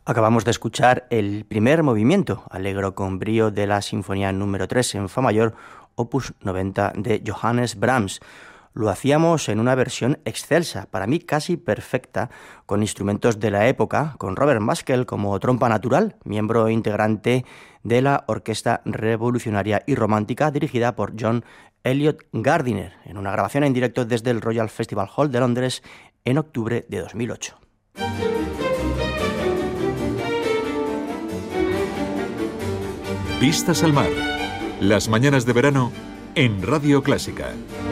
Acabamos de escuchar el primer movimiento, Allegro con brío, de la Sinfonía número 3 en Fa mayor, opus 90 de Johannes Brahms. Lo hacíamos en una versión excelsa, para mí casi perfecta, con instrumentos de la época, con Robert Maskell como trompa natural, miembro integrante de la Orquesta Revolucionaria y Romántica dirigida por John Eliot Gardiner, en una grabación en directo desde el Royal Festival Hall de Londres en octubre de 2008. Vistas al mar. Las mañanas de verano en Radio Clásica.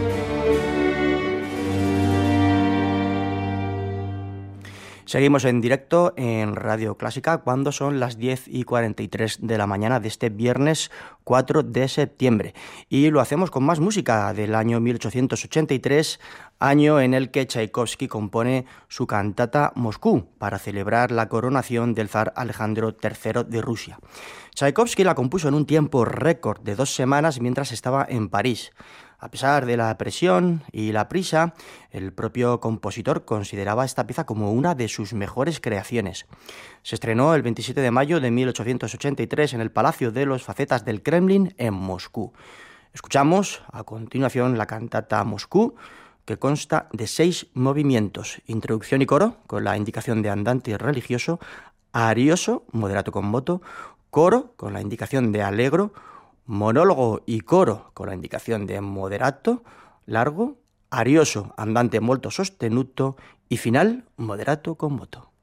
Seguimos en directo en Radio Clásica cuando son las 10:43 de la mañana de este viernes 4 de septiembre. Y lo hacemos con más música del año 1883, año en el que Tchaikovsky compone su cantata Moscú para celebrar la coronación del zar Alejandro III de Rusia. Tchaikovsky la compuso en un tiempo récord de 2 semanas mientras estaba en París. A pesar de la presión y la prisa, el propio compositor consideraba esta pieza como una de sus mejores creaciones. Se estrenó el 27 de mayo de 1883 en el Palacio de los Facetas del Kremlin en Moscú. Escuchamos a continuación la cantata Moscú, que consta de 6 movimientos: introducción y coro, con la indicación de andante religioso; arioso, moderato con moto; coro, con la indicación de allegro; monólogo y coro con la indicación de moderato, largo; arioso, andante molto sostenuto; y final, moderato con moto.